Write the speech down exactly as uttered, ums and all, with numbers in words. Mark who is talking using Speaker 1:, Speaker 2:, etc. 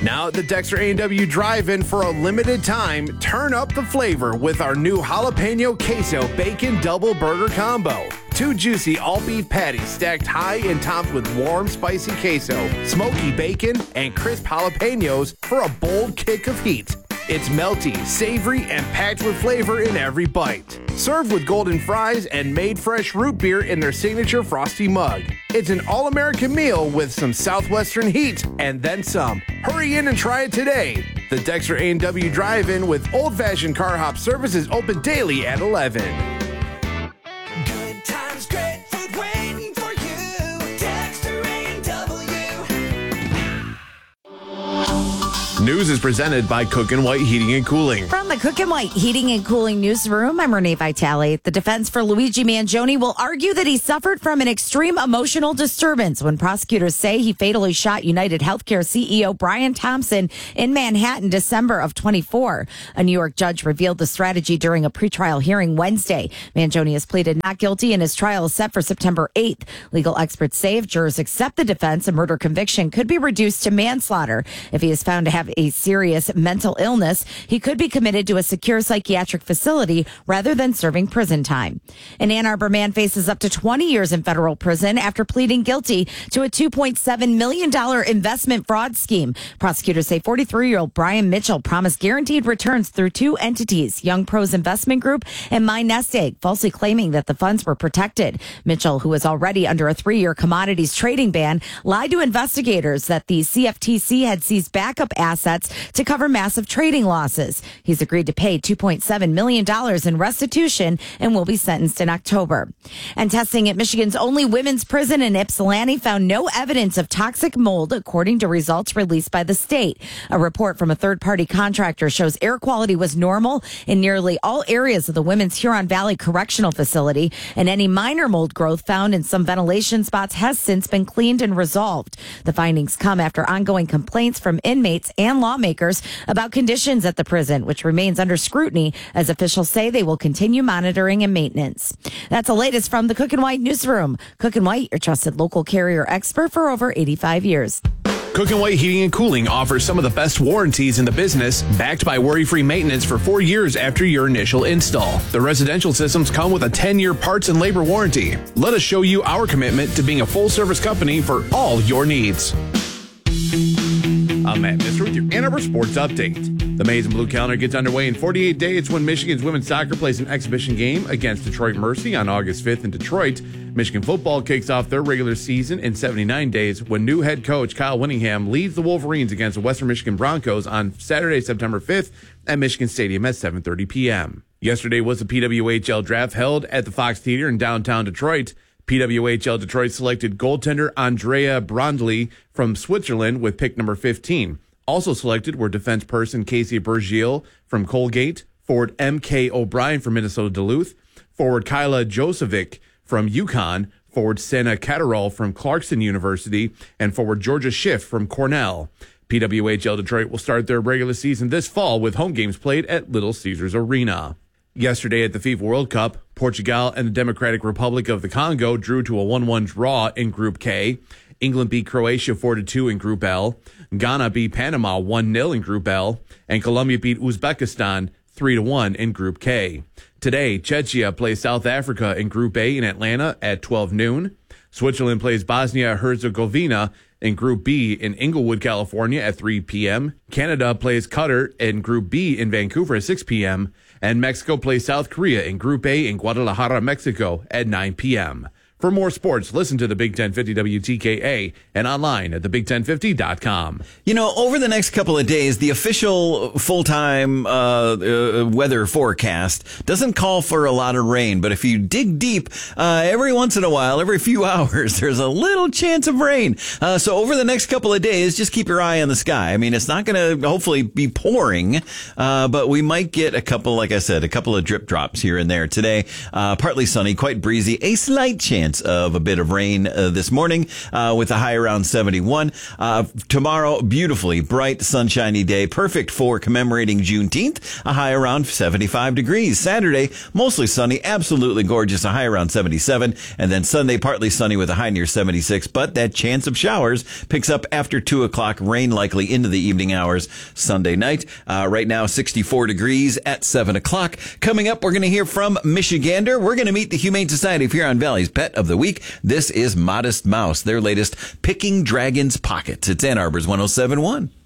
Speaker 1: Now at the Dexter A and W Drive-In for a limited time, turn up the flavor with our new jalapeno queso bacon double burger combo. Two juicy all-beef patties stacked high and topped with warm, spicy queso, smoky bacon, and crisp jalapenos for a bold kick of heat. It's melty, savory, and packed with flavor in every bite. Served with golden fries and made fresh root beer in their signature frosty mug. It's an all-American meal with some Southwestern heat and then some. Hurry in and try it today. The Dexter A and W Drive-In with old-fashioned car hop service is open daily at eleven.
Speaker 2: Good times, great food waiting for you. Dexter A and W.
Speaker 1: News is presented by Cook and White Heating and Cooling.
Speaker 3: From the Cook and White Heating and Cooling newsroom, I'm Renee Vitale. The defense for Luigi Mangione will argue that he suffered from an extreme emotional disturbance when prosecutors say he fatally shot United Healthcare C E O Brian Thompson in Manhattan, December of twenty-four. A New York judge revealed the strategy during a pretrial hearing Wednesday. Mangione has pleaded not guilty and his trial is set for September eighth. Legal experts say if jurors accept the defense, a murder conviction could be reduced to manslaughter. If he is found to have a serious mental illness, he could be committed to a secure psychiatric facility rather than serving prison time. An Ann Arbor man faces up to twenty years in federal prison after pleading guilty to a two point seven million dollars investment fraud scheme. Prosecutors say forty-three-year-old Brian Mitchell promised guaranteed returns through two entities, Young Pros Investment Group and My Nest Egg, falsely claiming that the funds were protected. Mitchell, who was already under a three-year commodities trading ban, lied to investigators that the C F T C had seized backup assets to cover massive trading losses. He's agreed to pay two point seven million dollars in restitution and will be sentenced in October. And testing at Michigan's only women's prison in Ypsilanti found no evidence of toxic mold, according to results released by the state. A report from a third-party contractor shows air quality was normal in nearly all areas of the Women's Huron Valley Correctional Facility, and any minor mold growth found in some ventilation spots has since been cleaned and resolved. The findings come after ongoing complaints from inmates and lawmakers about conditions at the prison, which remains under scrutiny as officials say they will continue monitoring and maintenance. That's the latest from the Cook and White newsroom. Cook and White, your trusted local carrier expert for over eighty-five years.
Speaker 1: Cook and White Heating and Cooling offers some of the best warranties in the business, backed by worry-free maintenance for four years after your initial install. The residential systems come with a ten-year parts and labor warranty. Let us show you our commitment to being a full-service company for all your needs. I'm Matt Mister with your Ann Arbor Sports Update. The Maize and Blue calendar gets underway in forty-eight days when Michigan's women's soccer plays an exhibition game against Detroit Mercy on August fifth in Detroit. Michigan football kicks off their regular season in seventy-nine days when new head coach Kyle Winningham leads the Wolverines against the Western Michigan Broncos on Saturday, September fifth at Michigan Stadium at seven thirty p.m. Yesterday was the P W H L draft held at the Fox Theater in downtown Detroit. P W H L Detroit selected goaltender Andrea Brondley from Switzerland with pick number fifteen. Also selected were defense person Casey Bergiel from Colgate, forward M K O'Brien from Minnesota Duluth, forward Kyla Josevic from UConn, forward Senna Catterall from Clarkson University, and forward Georgia Schiff from Cornell. P W H L Detroit will start their regular season this fall with home games played at Little Caesars Arena. Yesterday at the FIFA World Cup, Portugal and the Democratic Republic of the Congo drew to a one one draw in Group K. England beat Croatia four to two in Group L. Ghana beat Panama one nil in Group L. And Colombia beat Uzbekistan three to one in Group K. Today, Czechia plays South Africa in Group A in Atlanta at twelve noon. Switzerland plays Bosnia-Herzegovina in Group B in Inglewood, California at three p.m. Canada plays Qatar in Group B in Vancouver at six p.m. And Mexico plays South Korea in Group A in Guadalajara, Mexico at nine p.m. For more sports, listen to the Big ten fifty W T K A and online at the big ten fifty dot com.
Speaker 4: You know, over the next couple of days, the official full-time uh, uh, weather forecast doesn't call for a lot of rain. But if you dig deep, uh, every once in a while, every few hours, there's a little chance of rain. Uh, so over the next couple of days, just keep your eye on the sky. I mean, it's not going to hopefully be pouring, uh, but we might get a couple, like I said, a couple of drip drops here and there. Today, uh, partly sunny, quite breezy, a slight chance chance of a bit of rain uh, this morning uh, with a high around seventy-one. Uh, tomorrow, beautifully bright, sunshiny day, perfect for commemorating Juneteenth, a high around seventy-five degrees. Saturday, mostly sunny, absolutely gorgeous, a high around seventy-seven. And then Sunday, partly sunny with a high near seventy-six. But that chance of showers picks up after two o'clock, rain likely into the evening hours Sunday night. Uh, right now, sixty-four degrees at seven o'clock. Coming up, we're going to hear from Michigander. We're going to meet the Humane Society of Huron Valley's Pet of the Week. This is Modest Mouse, their latest Picking Dragons Pockets. It's Ann Arbor's one oh seven point one.